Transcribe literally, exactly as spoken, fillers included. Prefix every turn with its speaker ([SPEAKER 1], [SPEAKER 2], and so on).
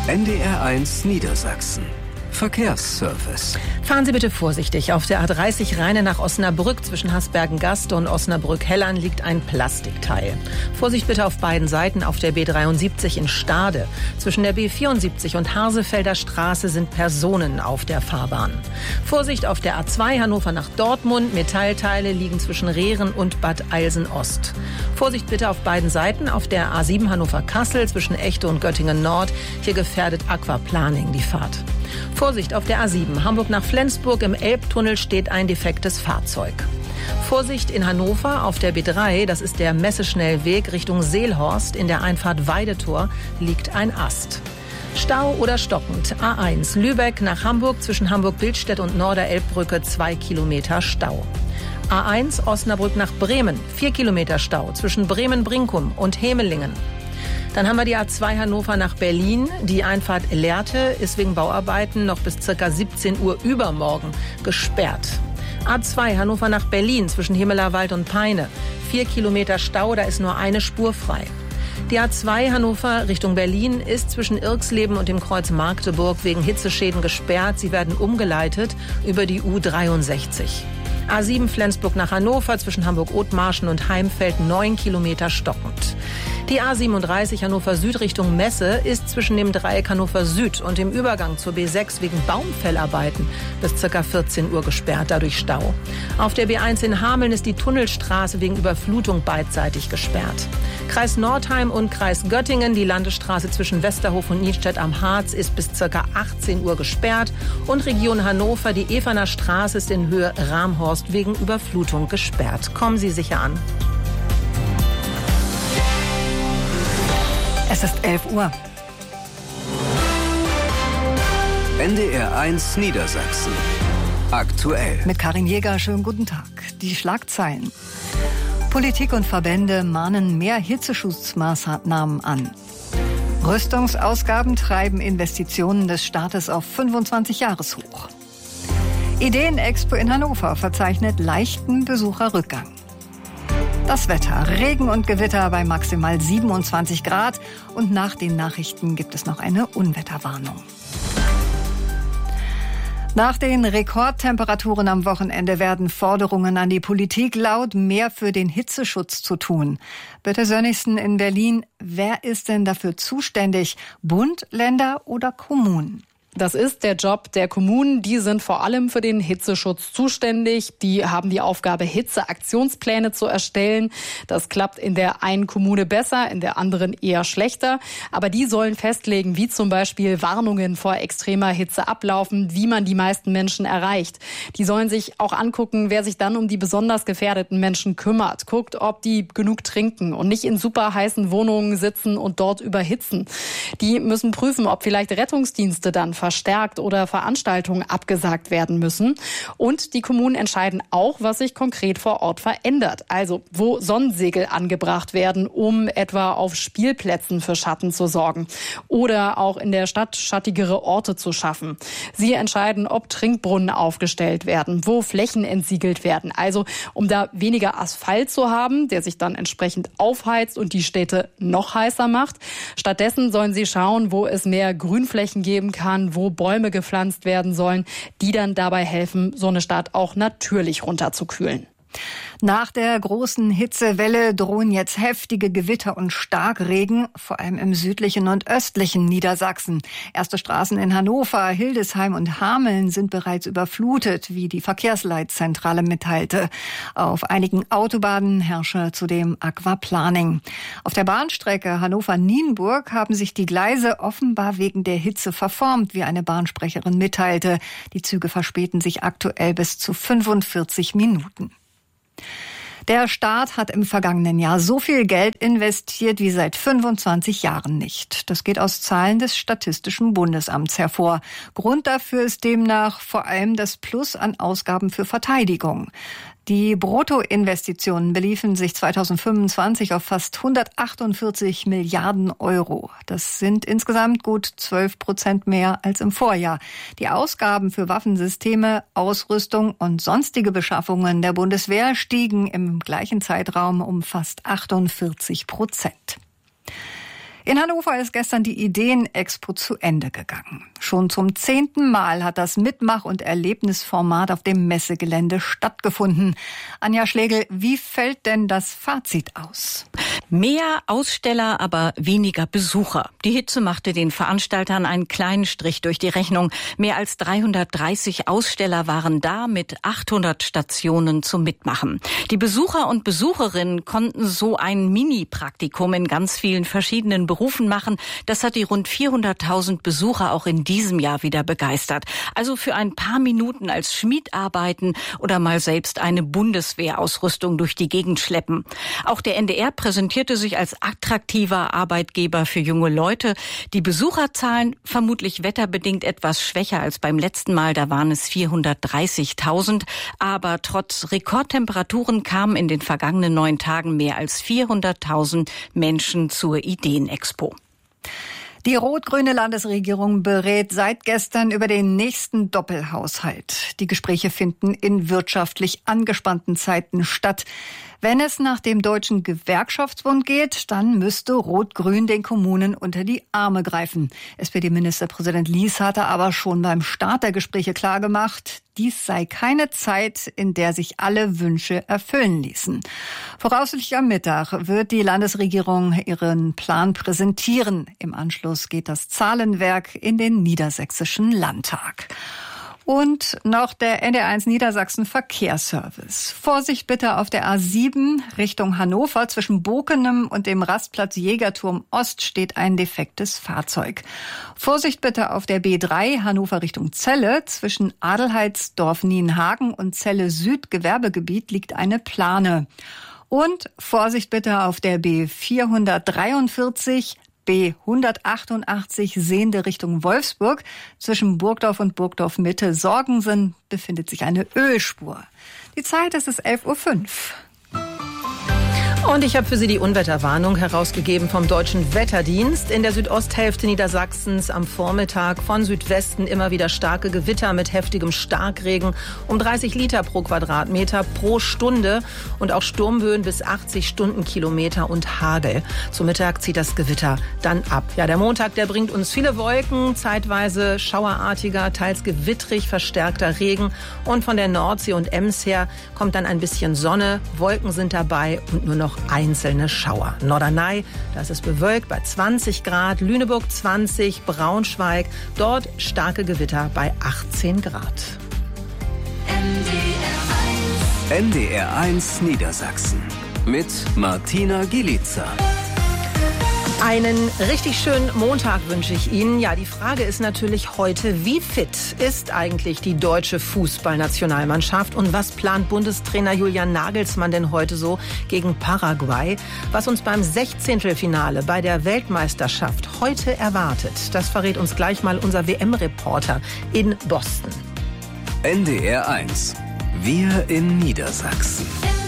[SPEAKER 1] N D R eins Niedersachsen. Verkehrsservice.
[SPEAKER 2] Fahren Sie bitte vorsichtig. Auf der A dreißig Rheine nach Osnabrück zwischen Hasbergen-Gaste und Osnabrück-Hellern liegt ein Plastikteil. Vorsicht bitte auf beiden Seiten auf der B dreiundsiebzig in Stade. Zwischen der B vierundsiebzig und Harsefelder Straße sind Personen auf der Fahrbahn. Vorsicht auf der A zwei Hannover nach Dortmund. Metallteile liegen zwischen Rehren und Bad Eilsen-Ost. Vorsicht bitte auf beiden Seiten auf der A sieben Hannover-Kassel zwischen Echte und Göttingen-Nord. Hier gefährdet Aquaplaning die Fahrt. Vorsicht auf der A sieben, Hamburg nach Flensburg, im Elbtunnel steht ein defektes Fahrzeug. Vorsicht in Hannover auf der B drei, das ist der Messeschnellweg Richtung Seelhorst, in der Einfahrt Weidetor liegt ein Ast. Stau oder stockend, A eins, Lübeck nach Hamburg zwischen Hamburg-Bildstedt und Norderelbbrücke zwei Kilometer Stau. A eins, Osnabrück nach Bremen, vier Kilometer Stau zwischen Bremen-Brinkum und Hemelingen. Dann haben wir die A zwei Hannover nach Berlin. Die Einfahrt Lehrte ist wegen Bauarbeiten noch bis ca. siebzehn Uhr übermorgen gesperrt. A zwei Hannover nach Berlin zwischen Himmelerwald und Peine. Vier Kilometer Stau, da ist nur eine Spur frei. Die A zwei Hannover Richtung Berlin ist zwischen Irxleben und dem Kreuz Magdeburg wegen Hitzeschäden gesperrt. Sie werden umgeleitet über die U dreiundsechzig. A sieben Flensburg nach Hannover zwischen Hamburg-Othmarschen und Heimfeld neun Kilometer stockend. Die A siebenunddreißig Hannover Süd Richtung Messe ist zwischen dem Dreieck Hannover Süd und dem Übergang zur B sechs wegen Baumfellarbeiten bis ca. vierzehn Uhr gesperrt, dadurch Stau. Auf der B eins in Hameln ist die Tunnelstraße wegen Überflutung beidseitig gesperrt. Kreis Nordheim und Kreis Göttingen, die Landesstraße zwischen Westerhof und Nienstedt am Harz ist bis ca. achtzehn Uhr gesperrt. Und Region Hannover, die Eferner Straße ist in Höhe Ramhorst wegen Überflutung gesperrt. Kommen Sie sicher an.
[SPEAKER 3] Es ist elf Uhr.
[SPEAKER 1] N D R eins Niedersachsen. Aktuell.
[SPEAKER 3] Mit Karin Jäger, schönen guten Tag. Die Schlagzeilen. Politik und Verbände mahnen mehr Hitzeschutzmaßnahmen an. Rüstungsausgaben treiben Investitionen des Staates auf fünfundzwanzig Jahreshoch. Ideenexpo in Hannover verzeichnet leichten Besucherrückgang. Das Wetter, Regen und Gewitter bei maximal siebenundzwanzig Grad und nach den Nachrichten gibt es noch eine Unwetterwarnung. Nach den Rekordtemperaturen am Wochenende werden Forderungen an die Politik laut, mehr für den Hitzeschutz zu tun. Birte Sönnigsen in Berlin, wer ist denn dafür zuständig? Bund, Länder oder Kommunen?
[SPEAKER 4] Das ist der Job der Kommunen. Die sind vor allem für den Hitzeschutz zuständig. Die haben die Aufgabe, Hitzeaktionspläne zu erstellen. Das klappt in der einen Kommune besser, in der anderen eher schlechter. Aber die sollen festlegen, wie zum Beispiel Warnungen vor extremer Hitze ablaufen, wie man die meisten Menschen erreicht. Die sollen sich auch angucken, wer sich dann um die besonders gefährdeten Menschen kümmert. Guckt, ob die genug trinken und nicht in super heißen Wohnungen sitzen und dort überhitzen. Die müssen prüfen, ob vielleicht Rettungsdienste dann verstärkt oder Veranstaltungen abgesagt werden müssen. Und die Kommunen entscheiden auch, was sich konkret vor Ort verändert. Also wo Sonnensegel angebracht werden, um etwa auf Spielplätzen für Schatten zu sorgen. Oder auch in der Stadt schattigere Orte zu schaffen. Sie entscheiden, ob Trinkbrunnen aufgestellt werden, wo Flächen entsiegelt werden. Also um da weniger Asphalt zu haben, der sich dann entsprechend aufheizt und die Städte noch heißer macht. Stattdessen sollen sie schauen, wo es mehr Grünflächen geben kann, wo Bäume gepflanzt werden sollen, die dann dabei helfen, so eine Stadt auch natürlich runterzukühlen.
[SPEAKER 3] Nach der großen Hitzewelle drohen jetzt heftige Gewitter und Starkregen, vor allem im südlichen und östlichen Niedersachsen. Erste Straßen in Hannover, Hildesheim und Hameln sind bereits überflutet, wie die Verkehrsleitzentrale mitteilte. Auf einigen Autobahnen herrsche zudem Aquaplaning. Auf der Bahnstrecke Hannover-Nienburg haben sich die Gleise offenbar wegen der Hitze verformt, wie eine Bahnsprecherin mitteilte. Die Züge verspäten sich aktuell bis zu fünfundvierzig Minuten. Der Staat hat im vergangenen Jahr so viel Geld investiert wie seit fünfundzwanzig Jahren nicht. Das geht aus Zahlen des Statistischen Bundesamts hervor. Grund dafür ist demnach vor allem das Plus an Ausgaben für Verteidigung. Die Bruttoinvestitionen beliefen sich zweitausendfünfundzwanzig auf fast hundertachtundvierzig Milliarden Euro. Das sind insgesamt gut zwölf Prozent mehr als im Vorjahr. Die Ausgaben für Waffensysteme, Ausrüstung und sonstige Beschaffungen der Bundeswehr stiegen im gleichen Zeitraum um fast achtundvierzig Prozent. In Hannover ist gestern die Ideen-Expo zu Ende gegangen. Schon zum zehnten Mal hat das Mitmach- und Erlebnisformat auf dem Messegelände stattgefunden. Anja Schlegel, wie fällt denn das Fazit aus?
[SPEAKER 5] Mehr Aussteller, aber weniger Besucher. Die Hitze machte den Veranstaltern einen kleinen Strich durch die Rechnung. Mehr als dreihundertdreißig Aussteller waren da mit achthundert Stationen zum Mitmachen. Die Besucher und Besucherinnen konnten so ein Mini-Praktikum in ganz vielen verschiedenen Berufen machen. Das hat die rund vierhunderttausend Besucher auch in diesem Jahr wieder begeistert. Also für ein paar Minuten als Schmied arbeiten oder mal selbst eine Bundeswehrausrüstung durch die Gegend schleppen. Auch der N D R präsentierte sich als attraktiver Arbeitgeber für junge Leute. Die Besucherzahlen vermutlich wetterbedingt etwas schwächer als beim letzten Mal. Da waren es vierhundertdreißigtausend. Aber trotz Rekordtemperaturen kamen in den vergangenen neun Tagen mehr als vierhunderttausend Menschen zur Ideen-Expo.
[SPEAKER 3] Die rot-grüne Landesregierung berät seit gestern über den nächsten Doppelhaushalt. Die Gespräche finden in wirtschaftlich angespannten Zeiten statt. Wenn es nach dem Deutschen Gewerkschaftsbund geht, dann müsste Rot-Grün den Kommunen unter die Arme greifen. S P D-Ministerpräsident Lies hatte aber schon beim Start der Gespräche klargemacht, dies sei keine Zeit, in der sich alle Wünsche erfüllen ließen. Voraussichtlich am Mittag wird die Landesregierung ihren Plan präsentieren. Im Anschluss geht das Zahlenwerk in den Niedersächsischen Landtag. Und noch der N D R eins Niedersachsen Verkehrsservice. Vorsicht bitte auf der A sieben Richtung Hannover. Zwischen Bokenem und dem Rastplatz Jägerturm Ost steht ein defektes Fahrzeug. Vorsicht bitte auf der B drei Hannover Richtung Celle. Zwischen Adelheidsdorf Nienhagen und Celle Süd Gewerbegebiet liegt eine Plane. Und Vorsicht bitte auf der B vierhundertdreiundvierzig B hundertachtundachtzig sehende Richtung Wolfsburg. Zwischen Burgdorf und Burgdorf Mitte Sorgensen befindet sich eine Ölspur. Die Zeit ist es elf Uhr fünf.
[SPEAKER 2] Und ich habe für Sie die Unwetterwarnung herausgegeben vom Deutschen Wetterdienst. In der Südosthälfte Niedersachsens am Vormittag von Südwesten immer wieder starke Gewitter mit heftigem Starkregen um dreißig Liter pro Quadratmeter pro Stunde und auch Sturmböen bis achtzig Stundenkilometer und Hagel. Zum Mittag zieht das Gewitter dann ab. Ja, der Montag, der bringt uns viele Wolken, zeitweise schauerartiger, teils gewittrig verstärkter Regen. Und von der Nordsee und Ems her kommt dann ein bisschen Sonne. Wolken sind dabei und nur noch einzelne Schauer. Norderney, da ist es bewölkt bei zwanzig Grad, Lüneburg zwanzig, Braunschweig, dort starke Gewitter bei achtzehn Grad.
[SPEAKER 1] N D R eins Niedersachsen mit Martina Gielica.
[SPEAKER 2] Einen richtig schönen Montag wünsche ich Ihnen. Ja, die Frage ist natürlich heute, wie fit ist eigentlich die deutsche Fußballnationalmannschaft und was plant Bundestrainer Julian Nagelsmann denn heute so gegen Paraguay? Was uns beim Sechzehntelfinale bei der Weltmeisterschaft heute erwartet, das verrät uns gleich mal unser W M-Reporter in Boston.
[SPEAKER 1] N D R eins. Wir in Niedersachsen.